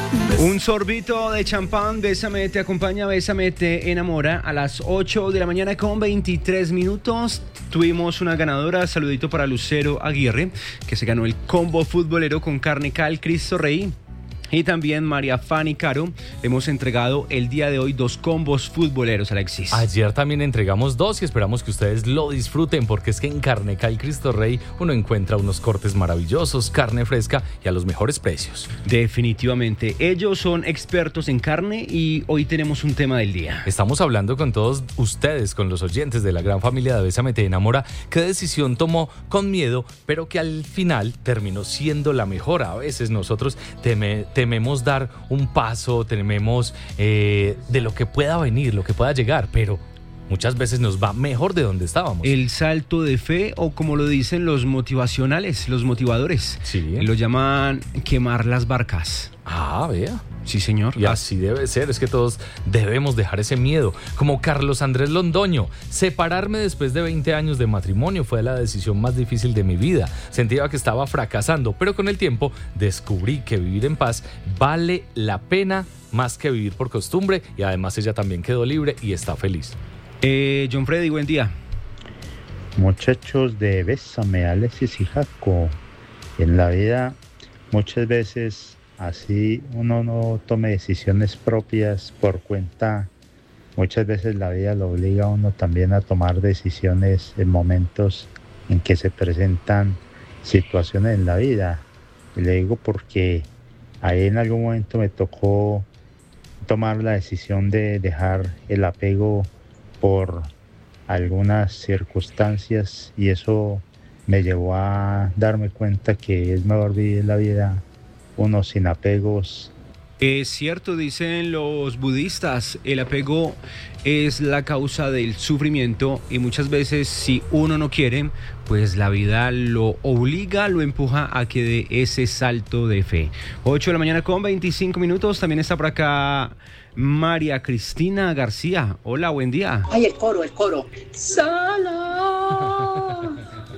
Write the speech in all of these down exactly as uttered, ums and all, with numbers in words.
Un sorbito de champán, Bésame te acompaña, Bésame te enamora. A las ocho de la mañana con veintitrés minutos tuvimos una ganadora. Saludito para Lucero Aguirre, que se ganó el combo futbolero con carne cal Cristo Rey. Y también María Fanny Caro, hemos entregado el día de hoy dos combos futboleros, Alexis. Ayer también entregamos dos y esperamos que ustedes lo disfruten, porque es que en Carnecal Cristo Rey uno encuentra unos cortes maravillosos, carne fresca y a los mejores precios. Definitivamente, ellos son expertos en carne y hoy tenemos un tema del día. Estamos hablando con todos ustedes, con los oyentes de la gran familia de Bésame te enamora, qué decisión tomó con miedo, pero que al final terminó siendo la mejor. A veces nosotros teme, tememos dar un paso, tememos eh, de lo que pueda venir, lo que pueda llegar, pero muchas veces nos va mejor de donde estábamos. El salto de fe, o como lo dicen los motivacionales, los motivadores, sí, lo llaman quemar las barcas. Ah, vea. Sí, señor. Y así debe ser, es que todos debemos dejar ese miedo. Como Carlos Andrés Londoño, separarme después de veinte años de matrimonio fue la decisión más difícil de mi vida. Sentía que estaba fracasando, pero con el tiempo descubrí que vivir en paz vale la pena más que vivir por costumbre, y además ella también quedó libre y está feliz. Eh, John Freddy, buen día. Muchachos de Bésame, Alexis y Jaco, en la vida muchas veces así uno no tome decisiones propias por cuenta, muchas veces la vida lo obliga a uno también a tomar decisiones en momentos en que se presentan situaciones en la vida. Y le digo porque ahí en algún momento me tocó tomar la decisión de dejar el apego por algunas circunstancias, y eso me llevó a darme cuenta que es mejor vivir la vida uno sin apegos. Es cierto, dicen los budistas, el apego es la causa del sufrimiento, y muchas veces si uno no quiere, pues la vida lo obliga, lo empuja a que dé ese salto de fe. ocho de la mañana con veinticinco minutos, también está por acá María Cristina García. Hola, buen día. Ay, el coro, el coro. Sola,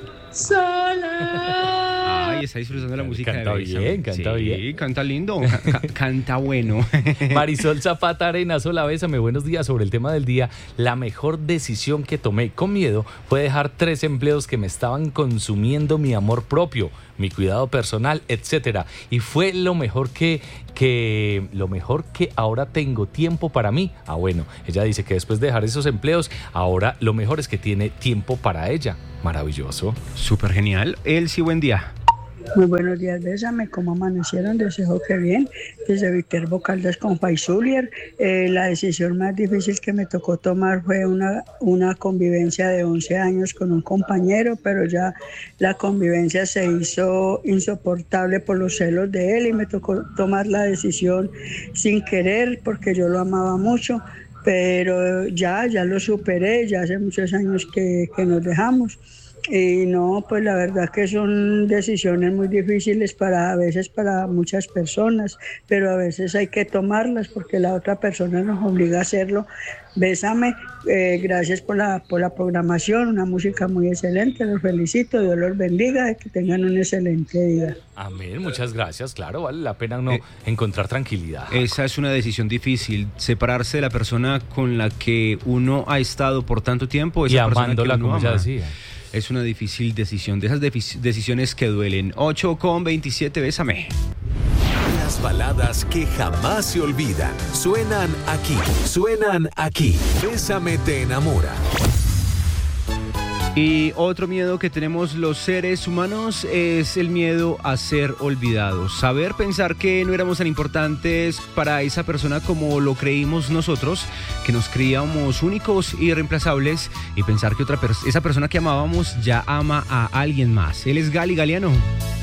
sola. Ay, está disfrutando la música. Canta de bien, canta sí, bien. Canta lindo, ca- canta bueno. Marisol Zapata Arenas, hola, Bésame, buenos días. Sobre el tema del día, la mejor decisión que tomé con miedo fue dejar tres empleos que me estaban consumiendo mi amor propio, mi cuidado personal, etcétera. Y fue lo mejor que, que, lo mejor que ahora tengo tiempo para mí. Ah, bueno, ella dice que después de dejar esos empleos, ahora lo mejor es que tiene tiempo para ella. Maravilloso. Súper genial. Elsie, buen día. Muy buenos días, Bésame, ¿cómo amanecieron? Deseo que bien. Desde Viterbo Caldas con Paisulier. Eh, la decisión más difícil que me tocó tomar fue una, una convivencia de once años con un compañero, pero ya la convivencia se hizo insoportable por los celos de él y me tocó tomar la decisión sin querer porque yo lo amaba mucho, pero ya, ya lo superé, ya hace muchos años que, que nos dejamos. Y no, pues la verdad que son decisiones muy difíciles para a veces para muchas personas, pero a veces hay que tomarlas porque la otra persona nos obliga a hacerlo. Bésame, eh, gracias por la, por la programación, una música muy excelente, los felicito, Dios los bendiga y que tengan un excelente día. Amén, muchas gracias, claro, vale la pena uno Eh, encontrar tranquilidad. Esa es una decisión difícil, separarse de la persona con la que uno ha estado por tanto tiempo, esa Y persona amándola, que uno como ella ama. decía. Es una difícil decisión, de esas defi- decisiones que duelen. ocho con veintisiete, Bésame. Las baladas que jamás se olvidan suenan aquí, suenan aquí. Bésame te enamora. Y otro miedo que tenemos los seres humanos es el miedo a ser olvidados. Saber pensar que no éramos tan importantes para esa persona como lo creímos nosotros, que nos creíamos únicos y irreemplazables, y pensar que otra pers- esa persona que amábamos ya ama a alguien más. Él es Gali Galeano.